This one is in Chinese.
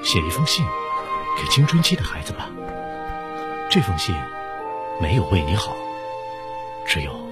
写一封信给青春期的孩子吧。这封信没有为你好，只有